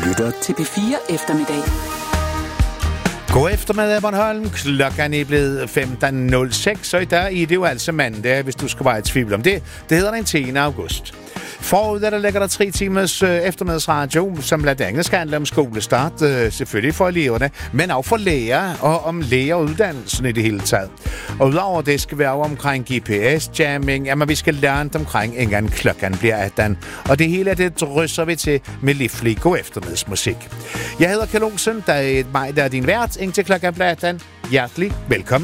lytter til P4 Eftermiddag. God eftermiddag, Bornholm. Klokken er blevet 15.06, og i dag er det jo altså mandag, hvis du skal være i tvivl om det. Det hedder den 10. august. Forud der ligger der 3 timers eftermiddagsradio, som blandt andet skal handle om skolestart, selvfølgelig for eleverne, men også for lærere og om læreruddannelsen i det hele taget. Og udover det skal vi også omkring GPS-jamming, jamen vi skal lære omkring inden klokken bliver 18. Og det hele det drysser vi til med livlig god eftermiddagsmusik. Jeg hedder Kjell Olsen, der er din vært, indtil klokken bliver 18. Hjertelig velkommen.